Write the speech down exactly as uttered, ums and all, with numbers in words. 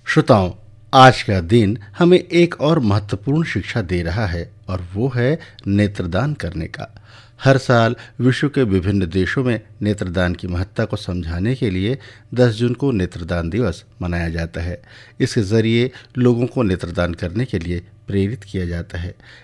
श्रोताओं, आज का दिन हमें एक और महत्वपूर्ण शिक्षा दे रहा है और वो है नेत्रदान करने का। हर साल विश्व के विभिन्न देशों में नेत्रदान की महत्ता को समझाने के लिए दस जून को नेत्रदान दिवस मनाया जाता है। इसके जरिए लोगों को नेत्रदान करने के लिए प्रेरित किया जाता है।